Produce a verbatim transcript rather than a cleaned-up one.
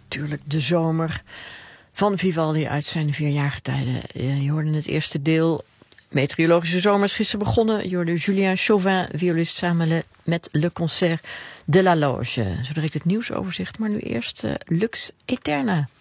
natuurlijk de zomer van Vivaldi uit zijn vier jaargetijden. Je hoorde het eerste deel. Meteorologische zomer is gisteren begonnen. Je hoorde Julien Chauvin, violist, samen met Le Concert de la Loge. Zo direct het nieuwsoverzicht, maar nu eerst uh, Lux Eterna.